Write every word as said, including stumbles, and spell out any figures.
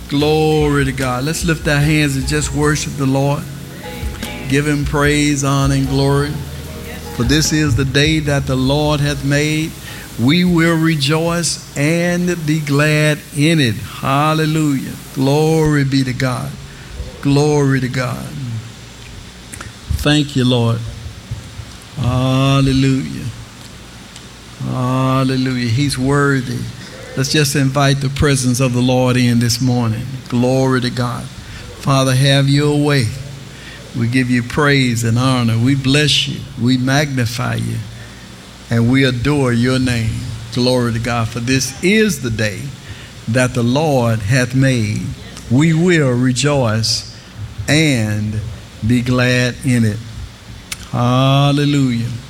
Glory to God. Let's lift our hands and just worship the Lord. Give him praise, honor, and glory. For this is the day that the Lord hath made. We will rejoice and be glad in it. Hallelujah. Glory be to God. Glory to God. Thank you, Lord. Hallelujah. Hallelujah. He's worthy. Let's just invite the presence of the Lord in this morning. Glory to God. Father, have your way. We give you praise and honor. We bless you. We magnify you. And we adore your name. Glory to God. For this is the day that the Lord hath made. We will rejoice and be glad in it. Hallelujah.